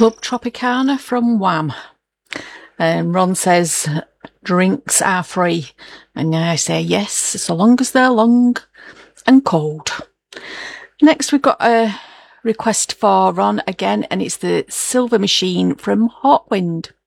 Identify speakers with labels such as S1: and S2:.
S1: Club Tropicana from Wham. And Ron says drinks are free. And I say yes, so long as they're long and cold. Next we've got a request for Ron again, and it's the Silver Machine from Hawkwind.